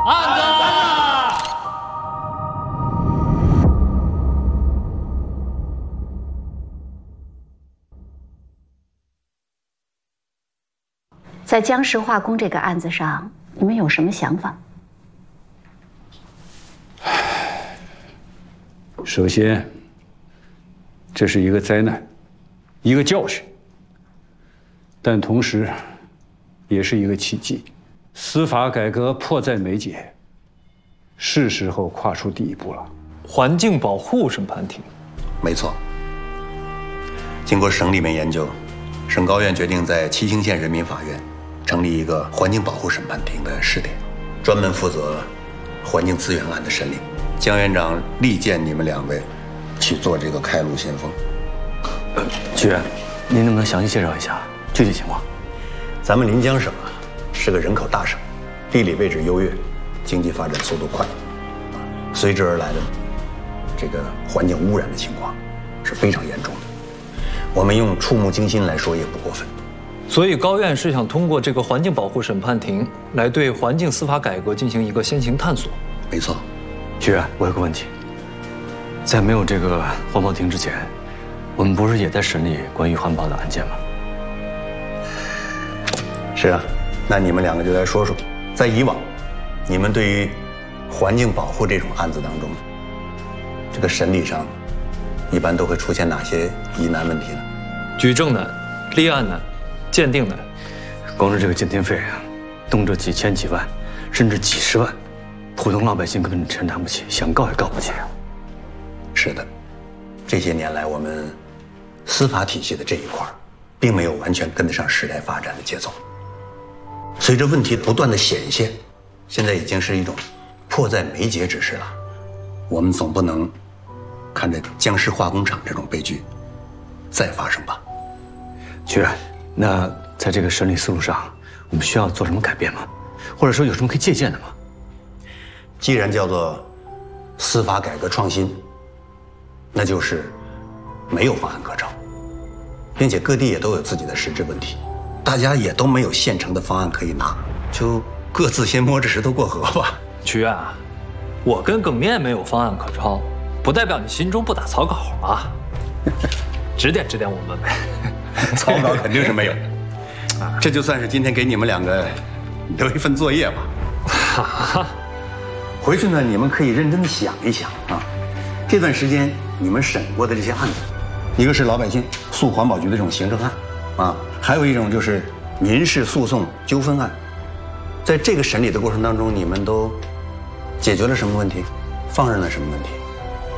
案子。 在江石化工这个案子上，你们有什么想法？ 首先，这是一个灾难，一个教训，但同时，也是一个契机。司法改革迫在眉睫，是时候跨出第一步了。 环境保护审判庭， 没错。经过省里面研究，省高院决定在七星县人民法院成立一个环境保护审判庭的试点，专门负责环境资源案的审理。江院长力荐你们2位去做这个开路先锋。 局员，您能不能详细介绍一下具体情况？ 咱们临江省啊，是个人口大省，地理位置优越，经济发展速度快，随之而来的这个环境污染的情况是非常严重的。我们用触目惊心来说也不过分。 所以高院是想通过这个环境保护审判庭来对环境司法改革进行一个先行探索。 没错。 局员，我有个问题，在没有这个环保庭之前，我们不是也在审理关于环保的案件吗？ 是啊，那你们2个就来说说，在以往，你们对于环境保护这种案子当中，这个审理上，一般都会出现哪些疑难问题呢？ 举证难，立案难，鉴定难。 光是这个鉴定费啊，动辄几千几万，甚至几十万，普通老百姓根本承担不起，想告也告不起啊。 是的，这些年来我们司法体系的这一块，并没有完全跟得上时代发展的节奏。随着问题不断的显现，现在已经是一种迫在眉睫之事了。我们总不能看着江石化工厂这种悲剧再发生吧？ 局员，那在这个审理思路上，我们需要做什么改变吗？或者说有什么可以借鉴的吗？ 既然叫做司法改革创新，那就是没有方案可找，并且各地也都有自己的实质问题，大家也都没有现成的方案可以拿，就各自先摸着石头过河吧。 局员，我跟耿面没有方案可抄，不代表你心中不打草稿啊。指点指点我们呗。 草稿肯定是没有，这就算是今天给你们2个留一份作业吧。回去呢，你们可以认真的想一想啊，这段时间你们审过的这些案子，一个是老百姓诉环保局的这种行政案，啊，还有一种就是民事诉讼纠纷案，在这个审理的过程当中，你们都解决了什么问题，放任了什么问题？